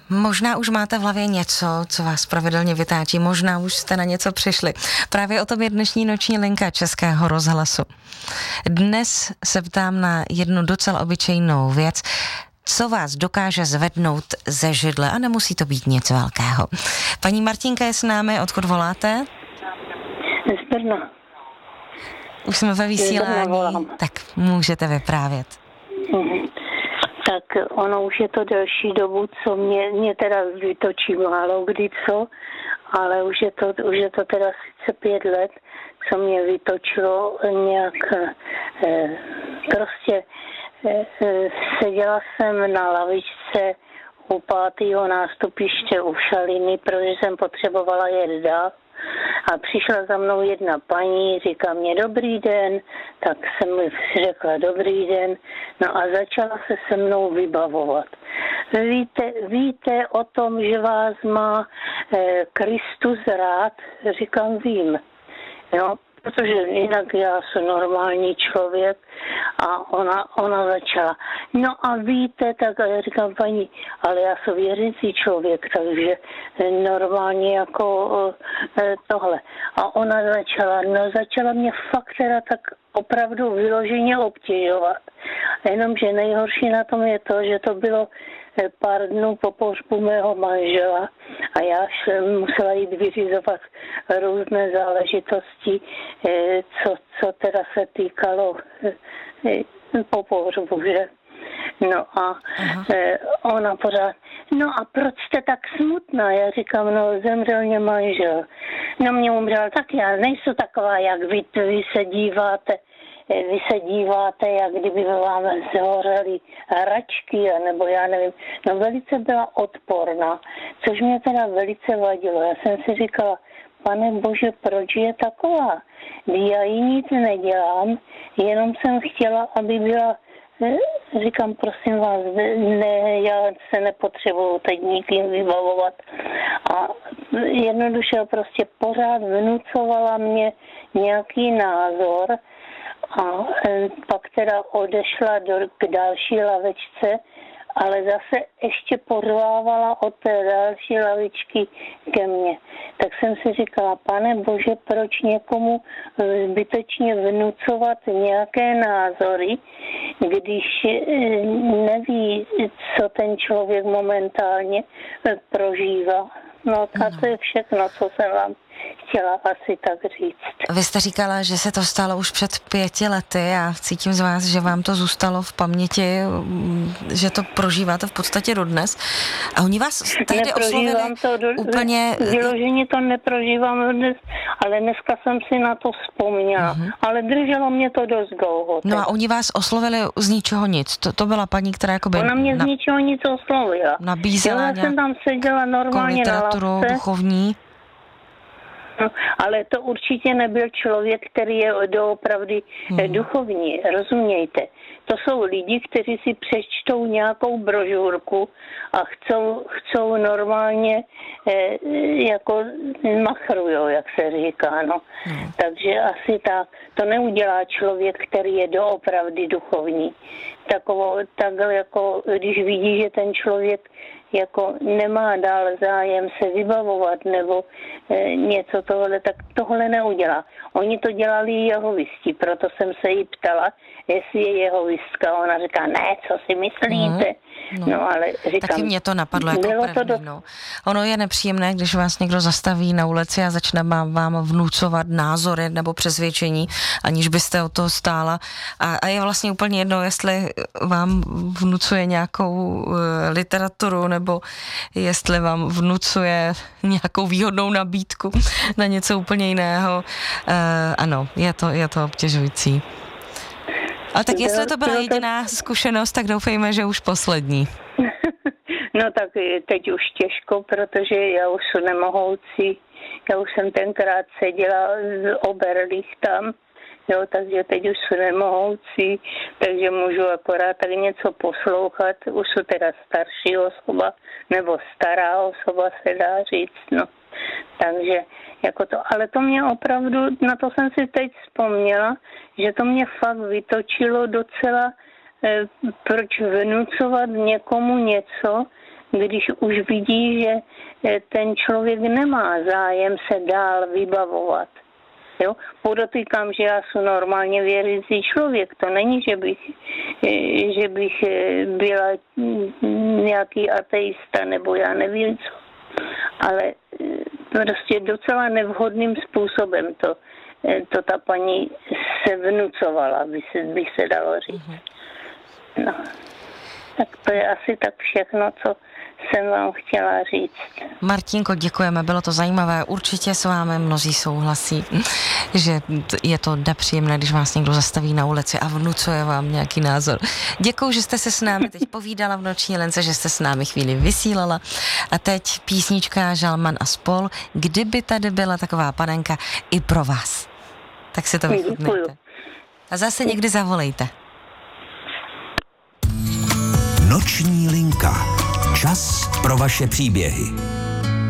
Možná už máte v hlavě něco, co vás pravidelně vytáčí, možná už jste na něco přišli. Právě o tom je dnešní noční linka Českého rozhlasu. Dnes se ptám na jednu docela obyčejnou věc, co vás dokáže zvednout ze židle a nemusí to být nic velkého. Paní Martinka je s námi, odkud voláte? Z Brna. Už jsme ve vysílání, tak můžete vyprávět. Tak ono už je to delší dobu, co mě teda vytočí málo kdy co, ale už je to teda sice 5 let, co mě vytočilo nějak prostě seděla jsem na lavičce u 5. nástupiště u Šaliny, protože jsem potřebovala jet dál. A přišla za mnou jedna paní, říká mě dobrý den, tak jsem mi řekla dobrý den, no a začala se se mnou vybavovat. Víte o tom, že vás má Kristus rád? Říkám, vím. Jo, protože jinak já jsem normální člověk a ona začala. No a víte, tak já říkám, paní, ale já jsem věřící člověk, takže normálně jako tohle. A ona začala mě fakt teda tak opravdu vyloženě obtěžovat. Jenomže nejhorší na tom je to, že to bylo pár dnů po pohřbu mého manžela a já jsem musela jít vyřizovat různé záležitosti, co teda se týkalo po pohřbu, že? No a ona pořád, no a proč jste tak smutná? Já říkám, no zemřel mě manžel. No mě umřel, tak já nejsou taková, jak vy se díváte, jak kdyby vám zhořely hračky, nebo já nevím. No velice byla odporná, což mě teda velice vadilo. Já jsem si říkala, Pane Bože, proč je taková? Já jí nic nedělám, jenom jsem chtěla, aby byla, říkám, prosím vás, ne, já se nepotřebuju teď nikým vybavovat. A jednoduše prostě pořád vnucovala mě nějaký názor, a pak teda odešla k další lavičce, ale zase ještě pozvávala od té další lavičky ke mně. Tak jsem si říkala, Pane Bože, proč někomu zbytečně vnucovat nějaké názory, když neví, co ten člověk momentálně prožívá. No a to je všechno, co jsem vám chtěla asi tak říct. Vy jste říkala, že se to stalo už před 5 lety a cítím z vás, že vám to zůstalo v paměti, že to prožíváte v podstatě dodnes. A oni vás tehdy oslovili úplně... Vyloženě to neprožívám dnes, ale dneska jsem si na to vzpomněla. Ale drželo mě to dost dlouho. No a oni vás oslovili z ničeho nic. To byla paní, která jakoby... Ona mě z ničeho nic oslovila. Nabízela já jsem tam seděla normálně na lavce. Duchovní. Ale to určitě nebyl člověk, který je doopravdy duchovní, rozumějte. To jsou lidi, kteří si přečtou nějakou brožurku a chcou normálně jako machrujou, jak se říká, no. Takže asi tak. To neudělá člověk, který je doopravdy duchovní. Takhle jako, když vidí, že ten člověk jako nemá dál zájem se vybavovat nebo něco tohle, tak tohle neudělá. Oni to dělali jehovisti, proto jsem se jí ptala, jestli je jehovistka. Ona říká, ne, co si myslíte? No ale říkám... Taky mě to napadlo jako první, no. Ono je nepříjemné, když vás někdo zastaví na ulici a začne vám vnucovat názory nebo přesvědčení, aniž byste o to stála. A je vlastně úplně jedno, jestli vám vnucuje nějakou literaturu nebo jestli vám vnucuje nějakou výhodnou nabídku na něco úplně jiného. Ano, je to obtěžující. Ale tak jestli to byla jediná zkušenost, tak doufejme, že už poslední. No tak teď už těžko, protože já už jsem nemohoucí. Já už jsem tenkrát seděla z Oberlich tam, jo, takže teď už jsem nemohoucí, takže můžu akorát tak něco poslouchat. Už jsem teda starší osoba, nebo stará osoba se dá říct, no. Takže jako to, ale to mě opravdu, na to jsem si teď vzpomněla, že to mě fakt vytočilo docela, proč vnucovat někomu něco, když už vidí, že ten člověk nemá zájem se dál vybavovat. Jo? Podotýkám, že já jsem normálně věřící člověk. To není, že bych byla nějaký ateista nebo já nevím co. Ale prostě docela nevhodným způsobem to ta paní se vnucovala, by se dalo říct. No. Tak to je asi tak všechno, co jsem vám chtěla říct. Martinko, děkujeme, bylo to zajímavé. Určitě s vámi mnozí souhlasí, že je to nepříjemné, když vás někdo zastaví na ulici a vnucuje vám nějaký názor. Děkuju, že jste se s námi teď povídala v Noční Lence, že jste s námi chvíli vysílala. A teď písnička Žalman a spol. Kdyby tady byla taková panenka i pro vás. Tak si to vychutnejte. A zase někdy zavolejte. Noční linka. Čas pro vaše příběhy.